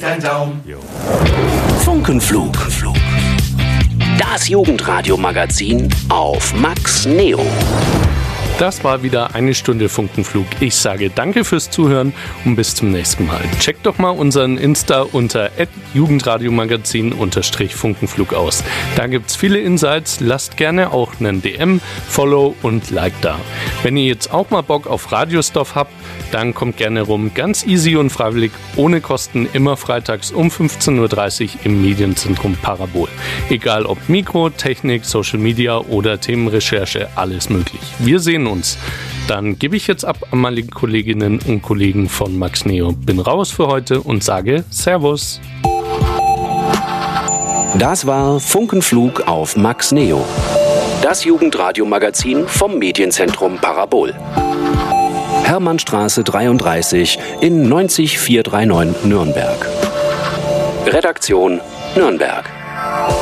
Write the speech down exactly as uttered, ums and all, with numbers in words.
Dein Daumen. Funkenflug. Das Jugendradio-Magazin auf Max Neo. Das war wieder eine Stunde Funkenflug. Ich sage danke fürs Zuhören und bis zum nächsten Mal. Checkt doch mal unseren Insta unter at jugendradiomagazin Funkenflug aus. Da gibt's viele Insights. Lasst gerne auch einen D M, Follow und Like da. Wenn ihr jetzt auch mal Bock auf Radiostoff habt, dann kommt gerne rum. Ganz easy und freiwillig, ohne Kosten, immer freitags um fünfzehn Uhr dreißig im Medienzentrum Parabol. Egal ob Mikro, Technik, Social Media oder Themenrecherche, alles möglich. Wir sehen uns. Dann gebe ich jetzt ab an meine Kolleginnen und Kollegen von Max Neo. Bin raus für heute und sage Servus. Das war Funkenflug auf Max Neo. Das Jugendradio-Magazin vom Medienzentrum Parabol. Hermannstraße dreiunddreißig in neunzig vierhundertneunundneunzig Nürnberg. Redaktion Nürnberg.